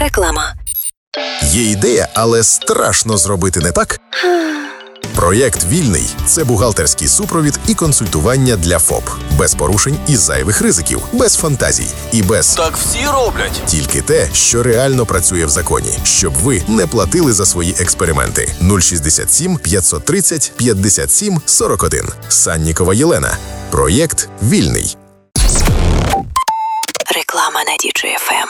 Реклама. Є ідея, але страшно зробити не так? Проєкт «Вільний» – це бухгалтерський супровід і консультування для ФОП. Без порушень і зайвих ризиків, без фантазій і без Так всі роблять. тільки те, що реально працює в законі, щоб ви не платили за свої експерименти. 067 530 57 41. Саннікова Єлена. Проєкт «Вільний». Реклама на DJFM.